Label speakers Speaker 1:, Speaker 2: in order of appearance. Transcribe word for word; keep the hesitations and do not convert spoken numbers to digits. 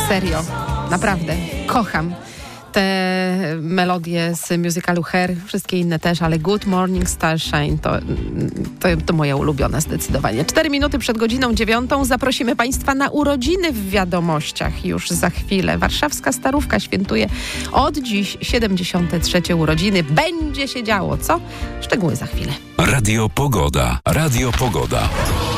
Speaker 1: Serio, naprawdę, kocham te melodie z musicalu Hair, wszystkie inne też, ale Good Morning Starshine to, to, to moja ulubiona zdecydowanie. Cztery minuty przed godziną dziewiątą zaprosimy Państwa na urodziny w wiadomościach już za chwilę. Warszawska Starówka świętuje od dziś siedemdziesiąte trzecie urodziny. Będzie się działo, co? Szczegóły za chwilę.
Speaker 2: Radio Pogoda. Radio Pogoda.